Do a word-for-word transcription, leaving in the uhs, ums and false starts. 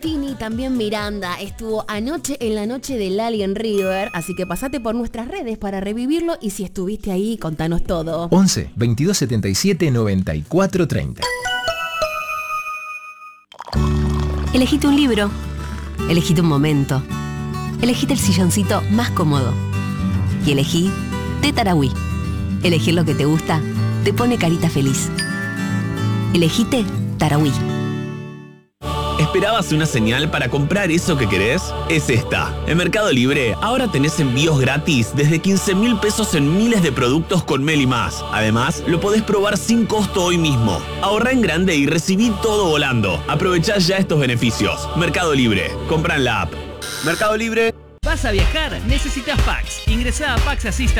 Tini, también Miranda, estuvo anoche en la noche del Alien River, así que pasate por nuestras redes para revivirlo y si estuviste ahí, contanos todo. once, veintidós setenta y siete, noventa y cuatro treinta. Elegite un libro, elegite un momento, elegite el silloncito más cómodo y elegí Té Tarahui. Elegir lo que te gusta te pone carita feliz. Elegite Tarahui. ¿Esperabas una señal para comprar eso que querés? Es esta. En Mercado Libre ahora tenés envíos gratis desde quince mil pesos en miles de productos con Meli Más. Además, lo podés probar sin costo hoy mismo. Ahorrá en grande y recibí todo volando. Aprovechá ya estos beneficios. Mercado Libre. Compra en la app. Mercado Libre. ¿Vas a viajar? Necesitas Pax. Ingresá a Pax Assistant